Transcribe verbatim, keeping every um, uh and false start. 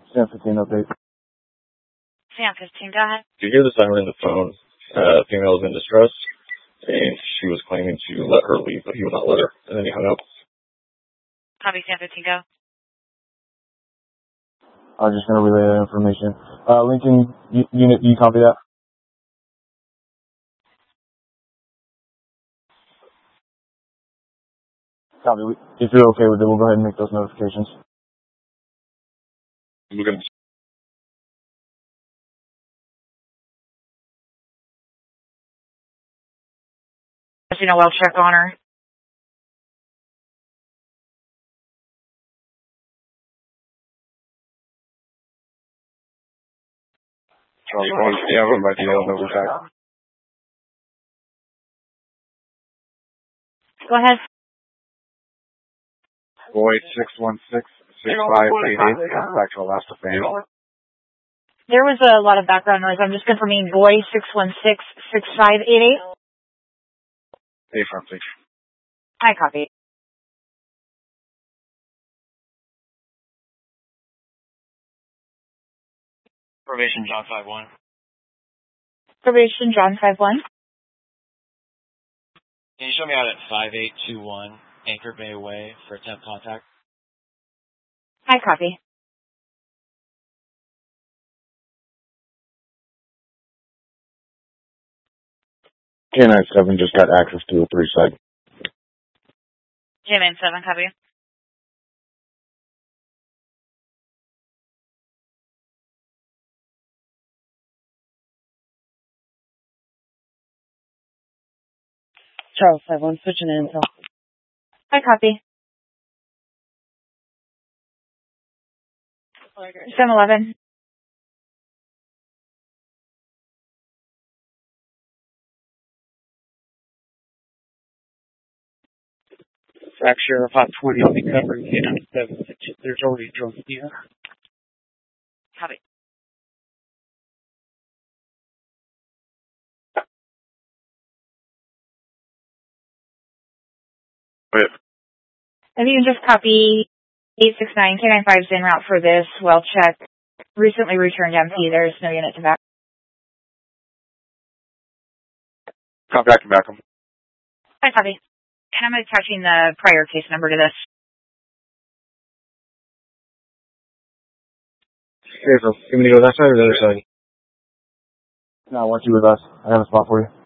Sam fifteen update. Sam fifteen, go ahead. You hear the siren in the phone. Uh, female is in distress, and she was claiming to let her leave, but he would not let her, and then he hung up. Copy, Sam fifteen, go. I'm just going to relay that information. Uh, Lincoln u- unit, you copy that? Copy. If you're okay with it, we'll go ahead and make those notifications. We're going to You know, well check on her. Charlie one, yeah, I'm by the yellow number back. Go ahead. Boy six one six, six five eight eight, back to Alaska Fan. There was a lot of background noise. I'm just confirming boy six one six, six five eight eight. Hey, front please. I copy. Probation John five one. Probation John five one. Can you show me out at five eight two one Anchor Bay Way for attempt contact? I copy. K nine seven just got access to a three site. J nine seven, copy. Charles five one, switching in intel. I copy. seven eleven. Fracture of hot twenty, I'll be covering K nine seven. There's already drone here. Copy. Wait. If you can just copy eight six nine, K nine five is en route for this. Well check. Recently returned empty. There's no unit to back. Contact back him. I copy. And I'm attaching the prior case number to this. Hey, so you want me to go that side or the other side? No, I want you with us. I have a spot for you.